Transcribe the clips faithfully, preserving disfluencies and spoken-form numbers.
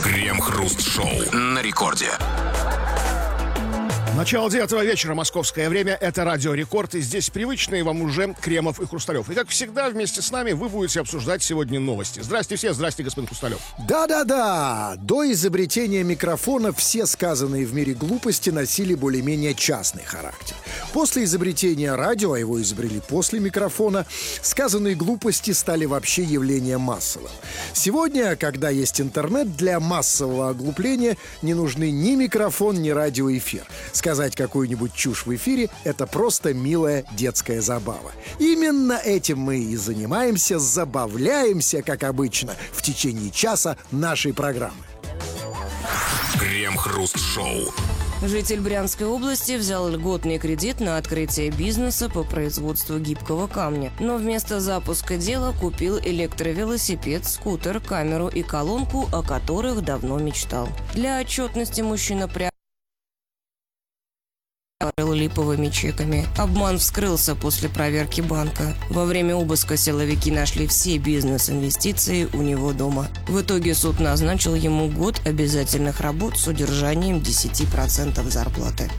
Крем-хруст-шоу на рекорде. Начало девятого вечера, московское время, это Радио Рекорд, и здесь привычные вам уже Кремов и Хрусталев. И как всегда, вместе с нами вы будете обсуждать сегодня новости. Здрасте все, здрасте, господин Хрусталев. Да-да-да, до изобретения микрофона все сказанные в мире глупости носили более-менее частный характер. После изобретения радио, а его изобрели после микрофона, сказанные глупости стали вообще явлением массовым. Сегодня, когда есть интернет, для массового оглупления не нужны ни микрофон, ни радиоэфир. Сказать какую-нибудь чушь в эфире — это просто милая детская забава. Именно этим мы и занимаемся, забавляемся, как обычно, в течение часа нашей программы. Крем-хруст-шоу. Житель Брянской области взял льготный кредит на открытие бизнеса по производству гибкого камня. Но вместо запуска дела купил электровелосипед, скутер, камеру и колонку, о которых давно мечтал. Для отчетности мужчина приобрел липовыми чеками. Обман вскрылся после проверки банка. Во время обыска силовики нашли все бизнес-инвестиции у него дома. В итоге суд назначил ему год обязательных работ с удержанием десять процентов зарплаты.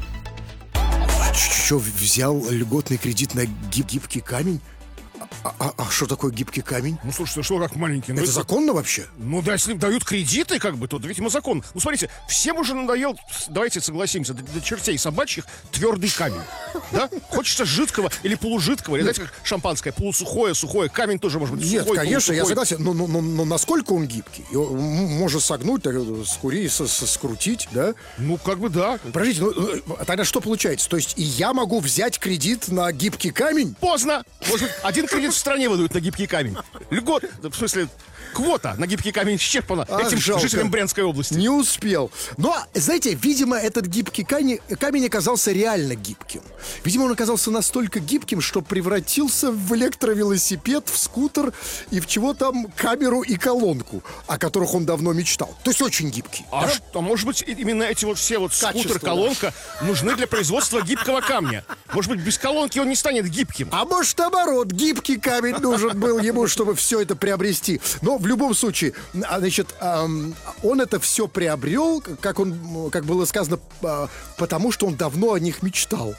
Что, взял льготный кредит на гиб- гибкий камень? А, а, а что такое гибкий камень? Ну, слушайте, что как маленький? Ну, это, это законно вообще? Ну, да, если им дают кредиты, как бы, то, видимо, закон. Ну, смотрите, всем уже надоел, давайте согласимся, до, до чертей собачьих твердый камень. Да? Хочется жидкого или полужидкого, или, знаете, как шампанское, полусухое, сухое. Камень тоже может быть Нет, сухой, конечно, я полусухой. согласен. Но, но, но, но насколько он гибкий? Его можно согнуть, так, скурить, со- со- скрутить, да? Ну, как бы да. Подождите, ну, тогда что получается? То есть и я могу взять кредит на гибкий камень? Поздно. Может быть, один кредит в стране выдают на гибкий камень. Льгот, в смысле, квота на гибкий камень исчерпана Ах, этим жалко. жителям Брянской области. Не успел. Но, знаете, видимо, этот гибкий камень, камень оказался реально гибким. Видимо, он оказался настолько гибким, что превратился в электровелосипед, в скутер и в чего там камеру и колонку, о которых он давно мечтал. То есть очень гибкий. А, Да? что, может быть, и- именно эти вот все вот Качество, скутер, колонка нужны для производства гибкого камня. Может быть, без колонки он не станет гибким. А может, наоборот, гибкий камень нужен был ему, чтобы все это приобрести. Но в любом случае, а, значит, ам, он это все приобрел, как он, как было сказано, а, потому что он давно о них мечтал.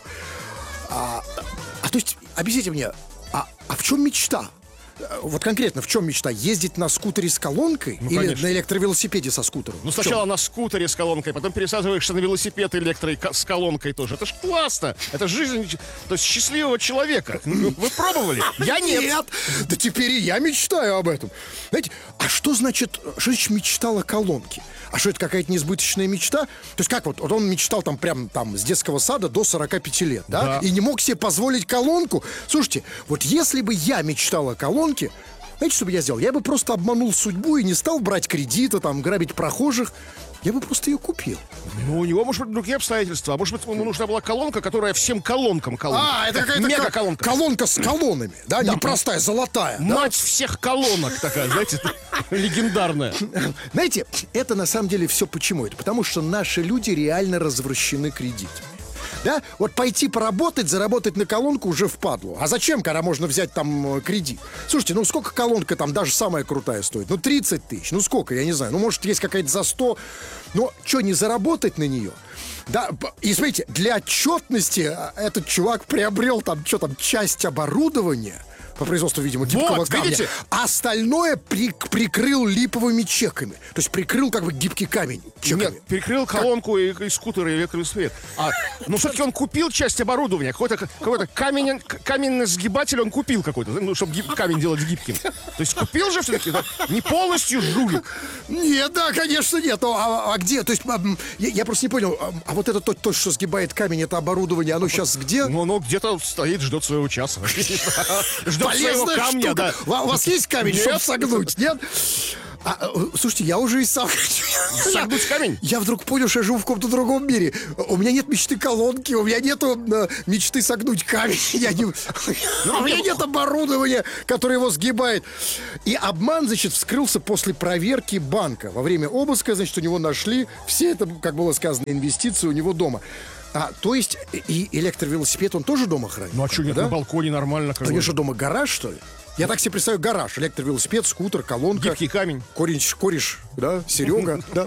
А, а то есть, объясните мне, а, а в чем мечта? Вот конкретно в чем мечта? Ездить на скутере с колонкой Ну, или конечно. на электровелосипеде со скутером? Ну, В чём? сначала на скутере с колонкой, потом пересаживаешься на велосипед электро с колонкой тоже. Это ж классно. Это жизнь, то есть счастливого человека. Вы пробовали? Я нет. Нет. Да теперь и я мечтаю об этом. Знаете, а что значит, что значит мечтал о колонке? А что, это какая-то неизбыточная мечта? То есть как вот, вот он мечтал там прям там с детского сада до сорока пяти лет, да? Да. И не мог себе позволить колонку. Слушайте, вот если бы я мечтал о колонке, знаете, что бы я сделал? Я бы просто обманул судьбу и не стал брать кредиты, там, грабить прохожих. Я бы просто ее купил. Ну, у него, может быть, другие обстоятельства. А может быть, ему нужна была колонка, которая всем колонкам колонка. А, это какая-то мега-колонка. колонка с колоннами, да? Не простая, золотая. да? Мать всех колонок такая, знаете, легендарная. Знаете, это на самом деле все почему? Это потому что наши люди реально развращены кредитами. Да? Вот пойти поработать, заработать на колонку уже впадлу. А зачем, когда можно взять там э, кредит? Слушайте, ну сколько колонка там даже самая крутая стоит? Ну тридцать тысяч, ну сколько, я не знаю. Ну может есть какая-то за сто. Но что, не заработать на нее? Да, б- и смотрите, для отчетности а, этот чувак приобрел там, что там, часть оборудования по производству, видимо, гибкого Вот, камня. видите? А остальное при- прикрыл липовыми чеками. То есть прикрыл как бы гибкий камень чеками. Нет, перекрыл колонку и, и скутер, и электровелосипед. А, ну, все-таки он купил часть оборудования. Какой-то, какой-то камень, каменный сгибатель он купил какой-то, ну, чтобы гиб- камень делать гибким. То есть купил же все-таки, да? Не полностью жулик. Нет, да, конечно, нет. Ну, А, а где? То есть, а, м, я, я просто не понял. А, а вот это то, то, что сгибает камень, это оборудование, оно сейчас где? Ну, оно где-то стоит, ждет своего часа. Ждет своего Полезная камня, штука. да. У вас есть камень, Нет. чтобы согнуть? Нет? А, э, слушайте, я уже и сам Согнуть камень? Я вдруг понял, что я живу в каком-то другом мире. У меня нет мечты колонки, у меня нету э, мечты согнуть камень. Я не... У меня нет оборудования, которое его сгибает. И обман, значит, вскрылся после проверки банка. Во время обыска, значит, у него нашли все это, как было сказано, инвестиции у него дома. А, то есть и электровелосипед он тоже дома хранит? Ну а что, нет, да? на балконе нормально. Как У бы. него что, дома гараж, что ли? Я так себе представляю гараж. Электровелосипед, скутер, колонка. Гибкий камень. Кореш, кореш, да, Серега, да,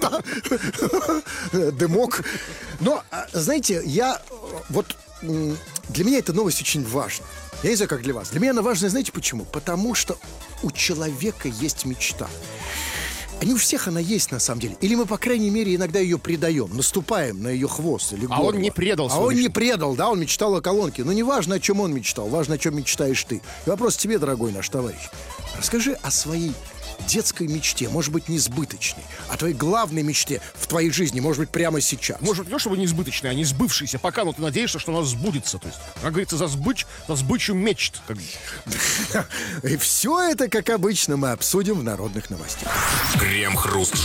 дымок. Но, знаете, я вот для меня эта новость очень важна. Я не знаю, как для вас. Для меня она важна, знаете почему? Потому что у человека есть мечта. Не у всех она есть, на самом деле. Или мы, по крайней мере, иногда ее предаем, наступаем на ее хвост или А горло. он не предал А свою он не мечту. предал, да, он мечтал о колонке. Но не важно, о чем он мечтал, важно, о чем мечтаешь ты. И вопрос тебе, дорогой наш товарищ. Расскажи о своей детской мечте, может быть, несбыточной, о твоей главной мечте в твоей жизни, может быть, прямо сейчас. Может быть, не то, чтобы не избыточные, а не сбывшиеся. Пока, но ты надеешься, что у нас сбудется. То есть, как говорится, за сбыч, за сбычу мечт. Как бы. И все это, как обычно, мы обсудим в народных новостях. Крем-хруст